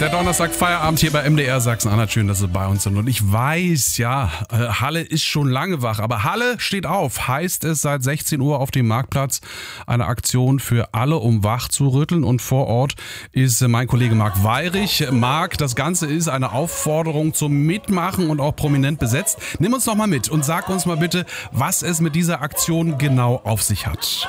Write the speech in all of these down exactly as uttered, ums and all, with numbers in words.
Der Donnerstag Feierabend hier bei M D R Sachsen-Anhalt. Schön, dass Sie bei uns sind. Und ich weiß, ja, Halle ist schon lange wach. Aber Halle steht auf, heißt es seit sechzehn Uhr auf dem Marktplatz. Eine Aktion für alle, um wach zu rütteln. Und vor Ort ist mein Kollege Marc Weyrich. Marc, das Ganze ist eine Aufforderung zum Mitmachen und auch prominent besetzt. Nimm uns doch mal mit und sag uns mal bitte, was es mit dieser Aktion genau auf sich hat.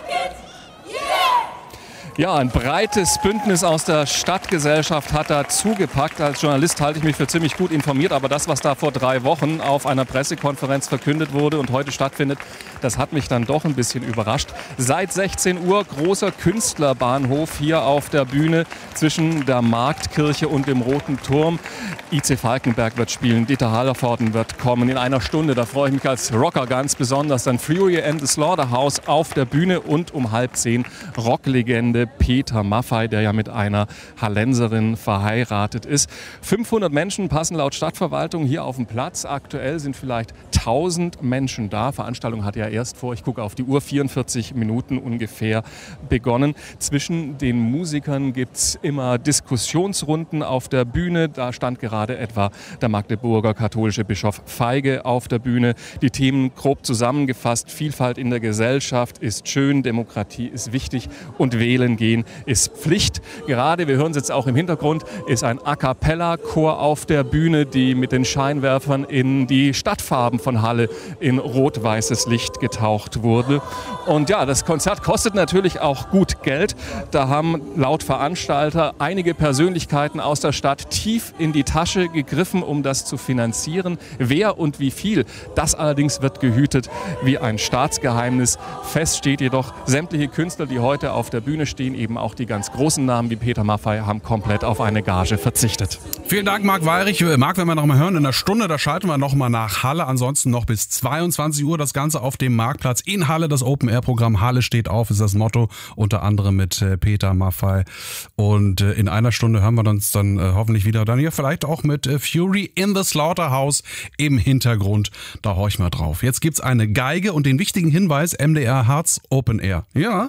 Ja, ein breites Bündnis aus der Stadtgesellschaft hat da zugepackt. Als Journalist halte ich mich für ziemlich gut informiert, aber das, was da vor drei Wochen auf einer Pressekonferenz verkündet wurde und heute stattfindet, das hat mich dann doch ein bisschen überrascht. Seit sechzehn Uhr großer Künstlerbahnhof hier auf der Bühne zwischen der Marktkirche und dem Roten Turm. I C Falkenberg wird spielen, Dieter Hallervorden wird kommen in einer Stunde. Da freue ich mich als Rocker ganz besonders. Dann Fury and the Slaughterhouse auf der Bühne und um halb zehn Rocklegende Peter Maffay, der ja mit einer Hallenserin verheiratet ist. fünfhundert Menschen passen laut Stadtverwaltung hier auf dem Platz. Aktuell sind vielleicht tausend Menschen da. Veranstaltung hat ja erst vor, ich gucke auf die Uhr, vierundvierzig Minuten ungefähr begonnen. Zwischen den Musikern gibt es immer Diskussionsrunden auf der Bühne. Da stand gerade etwa der Magdeburger katholische Bischof Feige auf der Bühne. Die Themen grob zusammengefasst: Vielfalt in der Gesellschaft ist schön, Demokratie ist wichtig und Wählen gehen ist Pflicht. Gerade, wir hören es jetzt auch im Hintergrund, ist ein A-Cappella-Chor auf der Bühne, die mit den Scheinwerfern in die Stadtfarben von Halle in rot-weißes Licht getaucht wurde. Und ja, das Konzert kostet natürlich auch gut Geld. Da haben laut Veranstalter einige Persönlichkeiten aus der Stadt tief in die Tasche gegriffen, um das zu finanzieren. Wer und wie viel, das allerdings wird gehütet wie ein Staatsgeheimnis. Fest steht jedoch, sämtliche Künstler, die heute auf der Bühne stehen, eben auch die ganz großen Namen wie Peter Maffay, haben komplett auf eine Gage verzichtet. Vielen Dank, Marc Weyrich. Marc, wenn wir noch mal hören, in einer Stunde, da schalten wir noch mal nach Halle. Ansonsten noch bis zweiundzwanzig Uhr das Ganze auf dem Marktplatz in Halle. Das Open-Air-Programm Halle steht auf, ist das Motto, unter anderem mit äh, Peter Maffay. Und äh, in einer Stunde hören wir uns dann äh, hoffentlich wieder. Dann hier vielleicht auch mit äh, Fury in the Slaughterhouse im Hintergrund. Da horch mal drauf. Jetzt gibt's eine Geige und den wichtigen Hinweis: M D R Harz Open Air. Ja,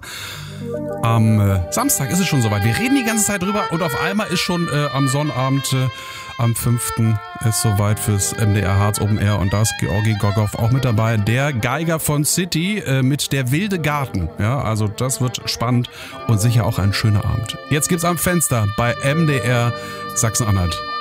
am äh, Samstag ist es schon soweit. Wir reden die ganze Zeit drüber und auf einmal ist schon äh, am Sonnabend, äh, am fünften ist soweit fürs M D R Harz Open Air, und da ist Georgi Gogow auch mit dabei, der Geiger von City äh, mit Der wilde Garten. Ja, also das wird spannend und sicher auch ein schöner Abend. Jetzt gibt's am Fenster bei M D R Sachsen-Anhalt.